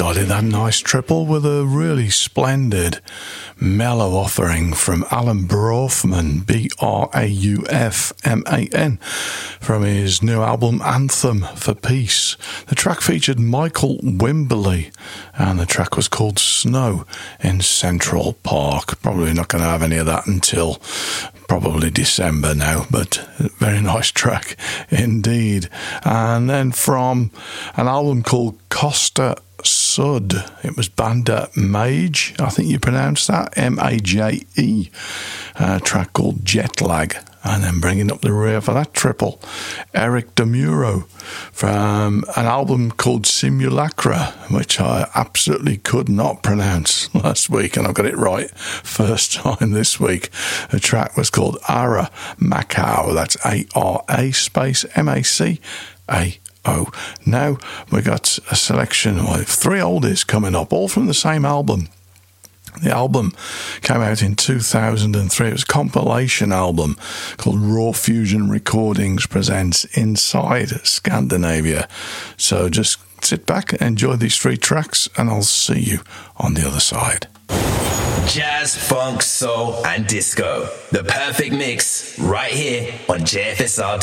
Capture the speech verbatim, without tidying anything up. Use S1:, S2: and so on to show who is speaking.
S1: started that nice triple with a really splendid mellow offering from Alan Braufman, B R A U F M A N, from his new album Anthem for Peace. The track featured Michael Wimberley, and the track was called Snow in Central Park. Probably not going to have any of that until probably December now, but very nice track indeed. And then from an album called Costa Sud, it was Banda Mage, I think you pronounce that, M A J E, a track called Jetlag. And then bringing up the rear for that triple, Eric DeMuro from an album called Simulacra, which I absolutely could not pronounce last week, and I've got it right first time this week. The track was called Ara Macau. That's A R A space M A C A O. Now we got a selection of three oldies coming up, all from the same album. The album came out in two thousand three. It was a compilation album called Raw Fusion Recordings Presents Inside Scandinavia. So just sit back and enjoy these three tracks, and I'll see you on the other side.
S2: Jazz, funk, soul, and disco. The perfect mix right here on J F S R.